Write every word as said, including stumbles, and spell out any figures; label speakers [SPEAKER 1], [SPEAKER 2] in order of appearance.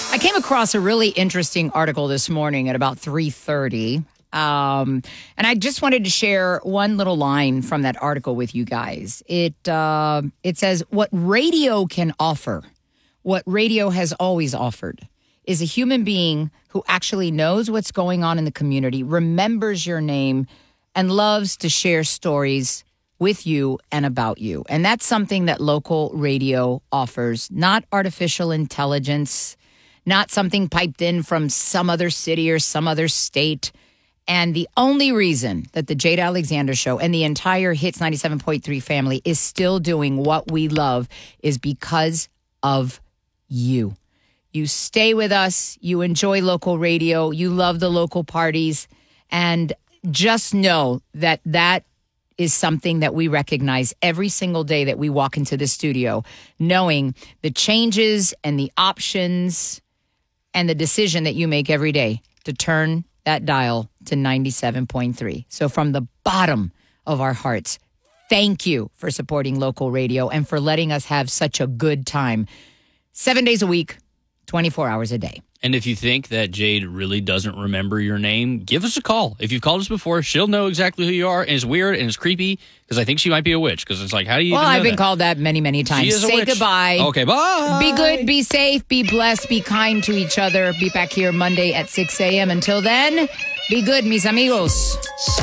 [SPEAKER 1] I came across a really interesting article this morning at about three thirty. Um, and I just wanted to share one little line from that article with you guys. It uh, it says, what radio can offer, what radio has always offered, is a human being who actually knows what's going on in the community, remembers your name, and loves to share stories with you and about you. And that's something that local radio offers, not artificial intelligence, not something piped in from some other city or some other state. And the only reason that the Jade Alexander Show and the entire Hits ninety-seven point three family is still doing what we love is because of you. You stay with us. You enjoy local radio. You love the local parties. And just know that that is something that we recognize every single day that we walk into the studio, knowing the changes and the options and the decision that you make every day to turn that dial to ninety-seven point three. So from the bottom of our hearts, thank you for supporting local radio and for letting us have such a good time. Seven days a week, twenty-four hours a day.
[SPEAKER 2] And if you think that Jade really doesn't remember your name, give us a call. If you've called us before, she'll know exactly who you are. And it's weird and it's creepy because I think she might be a witch. Because it's like, how do you
[SPEAKER 1] Well,
[SPEAKER 2] even know
[SPEAKER 1] I've been
[SPEAKER 2] that?
[SPEAKER 1] called that many, many times.
[SPEAKER 2] She is a
[SPEAKER 1] Say
[SPEAKER 2] witch.
[SPEAKER 1] goodbye.
[SPEAKER 2] Okay, bye.
[SPEAKER 1] Be good, be safe, be blessed, be kind to each other. Be back here Monday at six a.m. Until then, be good, mis amigos.